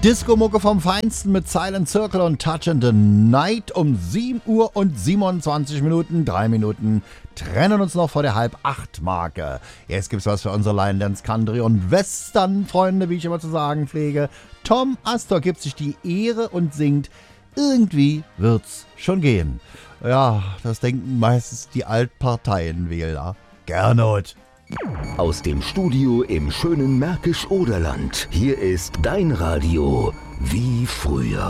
Disco-Mucke vom Feinsten mit Silent Circle und Touch in the Night um 7 Uhr und 27 Minuten. 3 Minuten trennen uns noch vor der Halb-8-Marke. Jetzt gibt's was für unsere Line Dance, Country und Western-Freunde, wie ich immer zu sagen pflege. Tom Astor gibt sich die Ehre und singt Irgendwie wird's schon gehen. Ja, das denken meistens die Altparteienwähler. Gernot. Aus dem Studio im schönen Märkisch-Oderland. Hier ist dein Radio wie früher.